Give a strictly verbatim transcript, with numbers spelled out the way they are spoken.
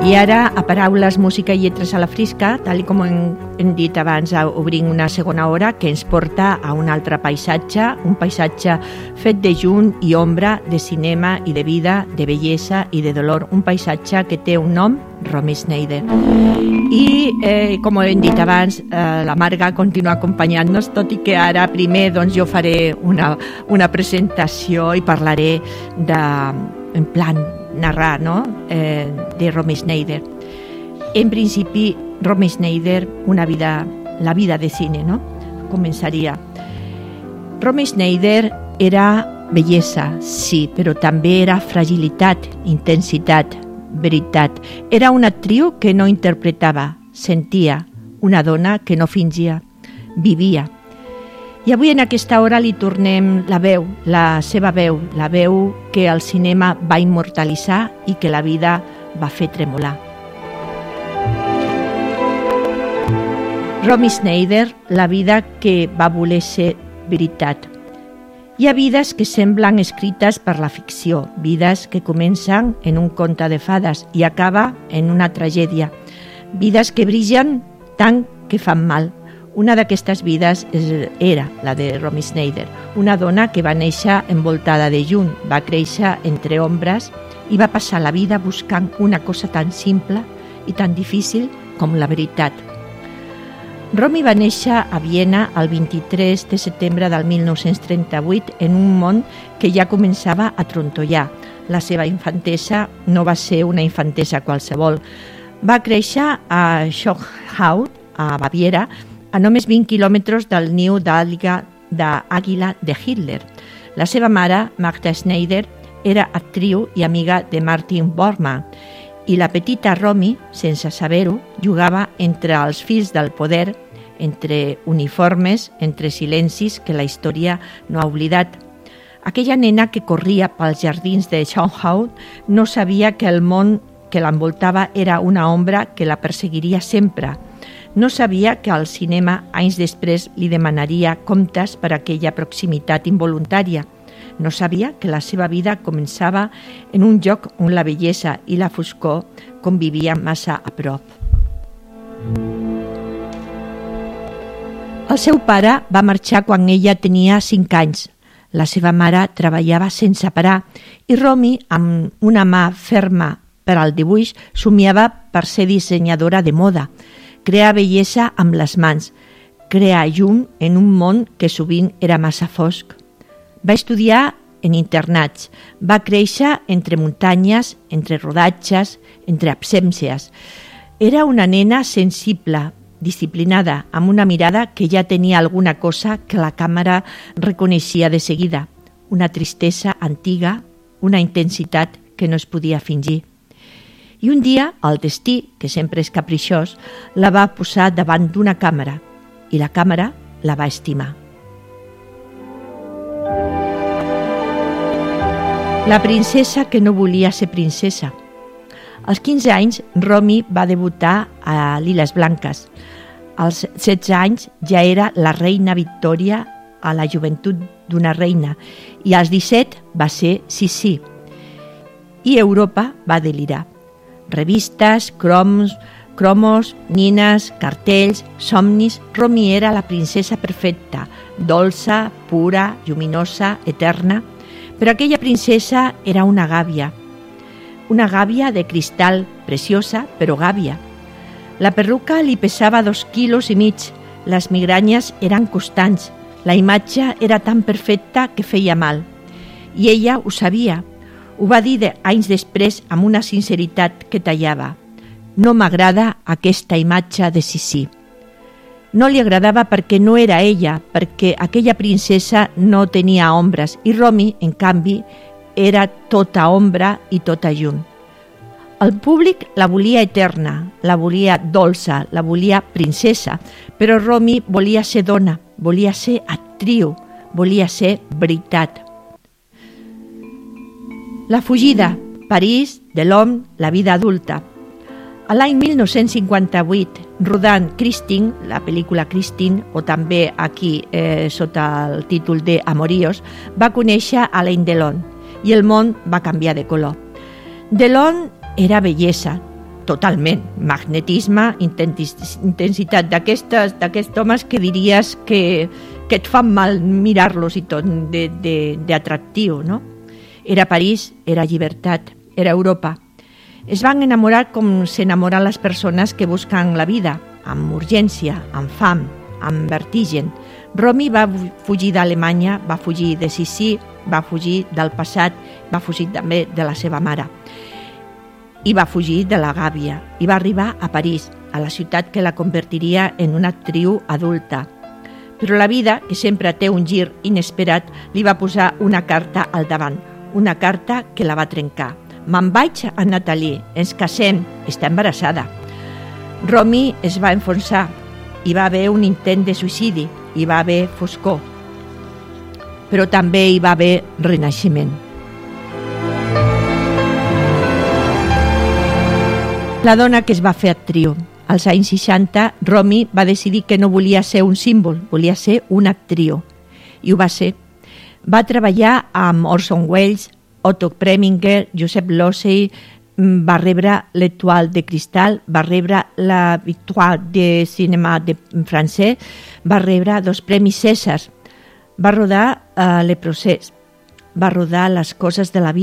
I ara, a paraules, música i lletres a la frisca, tal com hem, hem dit abans, obrim una segona hora que ens porta a un altre paisatge, un paisatge fet de llum i ombra, de cinema i de vida, de bellesa i de dolor, un paisatge que té un nom, Romy Schneider. I, eh, com hem dit abans, eh, la Marga continua acompanyant-nos, tot i que ara primer doncs, jo faré una, una presentació i parlaré de, en plan narrar, no? eh, de Romy Schneider. En principi, Romy Schneider, una vida, la vida de cine, no? Començaria. Romy Schneider era bellesa, sí, però també era fragilitat, intensitat, veritat. Era una actriu que no interpretava, sentia, una dona que no fingia, vivia. I avui en aquesta hora li tornem la veu, la seva veu, la veu que el cinema va immortalitzar i que la vida va fer tremolar. Romy Schneider, la vida que va voler ser veritat. Hi ha vides que semblen escrites per la ficció, vides que comencen en un conte de fades i acaba en una tragèdia, vides que brillen tant que fan mal. Una d'aquestes vides era la de Romy Schneider, una dona que va néixer envoltada de llum, va créixer entre ombres i va passar la vida buscant una cosa tan simple i tan difícil com la veritat. Romy va néixer a Viena el vint-i-tres de setembre del mil nou-cents trenta-vuit en un món que ja començava a trontollar. La seva infantesa no va ser una infantesa qualsevol. Va créixer a Schönau, a Baviera, a només vint quilòmetres del niu d'àguila de Hitler. La seva mare, Magda Schneider, era actriu i amiga de Martin Bormann, i la petita Romy, sense saber-ho, jugava entre els fils del poder, entre uniformes, entre silencis que la història no ha oblidat. Aquella nena que corria pels jardins de Schönau no sabia que el món que l'envoltava era una ombra que la perseguiria sempre. No sabia que el cinema, anys després, li demanaria comptes per aquella proximitat involuntària. No sabia que la seva vida començava en un lloc on la bellesa i la foscor convivien massa a prop. El seu pare va marxar quan ella tenia cinc anys. La seva mare treballava sense parar i Romy, amb una mà ferma per al dibuix, somiava per ser dissenyadora de moda. Crear bellesa amb les mans, crear llum en un món que sovint era massa fosc. Va estudiar en internats, va créixer entre muntanyes, entre rodatges, entre absències. Era una nena sensible, disciplinada, amb una mirada que ja tenia alguna cosa que la càmera reconeixia de seguida, una tristesa antiga, una intensitat que no es podia fingir. I un dia, el destí, que sempre és capriciós, la va posar davant d'una càmera i la càmera la va estimar. La princesa que no volia ser princesa. Als quinze anys, Romy va debutar a Liles Blanques. Als setze anys ja era la reina Victòria a la joventut d'una reina i als disset va ser Sissi. I Europa va delirar. Revistes, croms, cromos, nines, cartells, somnis. Romy era la princesa perfecta, dolça, pura, lluminosa, eterna. Però aquella princesa era una gàbia. Una gàbia de cristal, preciosa, però gàbia. La perruca li pesava dos quilos i mig. Les migranyes eren constants. La imatge era tan perfecta que feia mal. I ella ho sabia. Ho va dir de, anys després amb una sinceritat que tallava. No m'agrada aquesta imatge de Sissi. No li agradava perquè no era ella, perquè aquella princesa no tenia ombres i Romy, en canvi, era tota ombra i tota llum. El públic la volia eterna, la volia dolça, la volia princesa, però Romy volia ser dona, volia ser actriu, volia ser veritat. La fugida, París, de l'home, la vida adulta. A l'any mil nou-cents cinquanta-vuit, rodant Christine, la pel·lícula Christine, o també aquí eh, sota el títol de Amoríos, va conèixer Alain Delon i el món va canviar de color. Delon era bellesa, totalment. Magnetisme, intensitat d'aquests homes que diries que, que et fan mal mirar-los i tot, d'atractiu, no? Era París, era llibertat, era Europa. Es van enamorar com s'enamoren les persones que busquen la vida, amb urgència, amb fam, amb vertigen. Romy va fugir d'Alemanya, va fugir de Sissi, va fugir del passat, va fugir també de la seva mare. I va fugir de la gàbia i va arribar a París, a la ciutat que la convertiria en una actriu adulta. Però la vida, que sempre té un gir inesperat, li va posar una carta al davant, una carta que la va trencar. Me'n vaig a Nathalie, ens casem, està embarassada. Romy es va enfonsar, hi va haver un intent de suïcidi, hi va haver foscor, però també hi va haver renaixement. La dona que es va fer actriu. Als anys seixanta, Romy va decidir que no volia ser un símbol, volia ser una actriu. I ho va ser. Va treballar amb Orson Welles, Otto Preminger, Joseph Losey, va rebre l'Étoile de Cristal, va rebre la Victoire de Cinéma de francès, va rebre dos premis César, va rodar uh, Le Procés, va rodar Les coses de la vida,